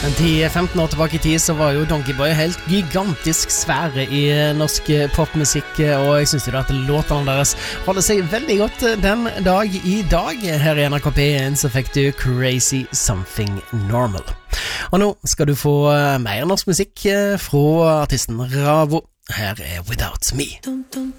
10-15 år tilbake I tid så var jo Donkey Boy helt gigantisk svære I norsk popmusikk, og jeg synes jo at låtene deres holder seg veldig godt den dag I dag. Her I NRK P1 så fikk du Crazy Something Normal. Og nå skal du få mer norsk musikk fra artisten Ravo. Her Without Me.